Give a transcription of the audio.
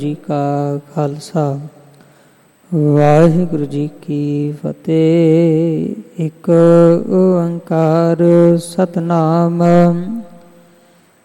ਜੀ ਕਾ ਖਾਲਸਾ ਵਾਹਿਗੁਰੂ ਜੀ ਕੀ ਫਤਿਹ। ਇੱਕ ਓੰਕਾਰ ਸਤਿਨਾਮ